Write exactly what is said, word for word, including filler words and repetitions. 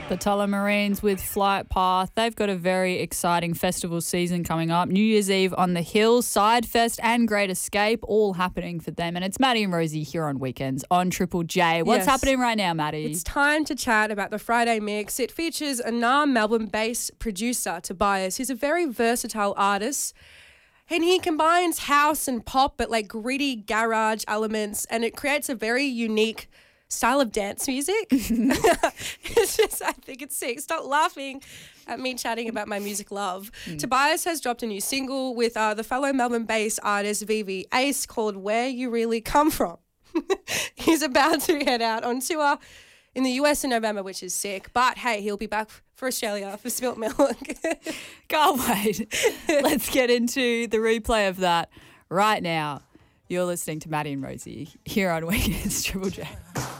The Tullamarines with Flight Path. They've got a very exciting festival season coming up. New Year's Eve on the Hill, Sidefest and Great Escape, all happening for them. And it's Maddie and Rosie here on Weekends on Triple J. What's Yes. happening right now, Maddie? It's time to chat about the Friday Mix. It features a Nah Melbourne-based producer, Tobias. He's a very versatile artist. And he combines house and pop, but like gritty garage elements, and it creates a very unique style of dance music. It's just, I think it's sick. Stop laughing at me chatting about my music love. Mm. Tobias has dropped a new single with uh, the fellow Melbourne-based artist Vivi Ace called Where You Really Come From. He's about to head out on tour in the U S in November, which is sick. But hey, he'll be back for Australia for Spilt Milk. Can't wait. Let's get into the replay of that right now. You're listening to Maddie and Rosie here on Weekends Triple J.